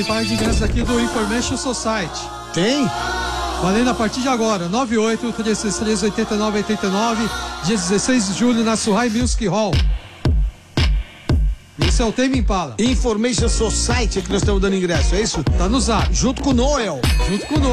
par de ingressos aqui do Information Society. Tem? Valendo a partir de agora, 98-33-89-89, dia 16 de julho, na Suhai Music Hall. Esse é o Tame Impala. Information Society que nós estamos dando ingresso, é isso? Tá no Zap. Junto com o Noel. Junto com o Noel.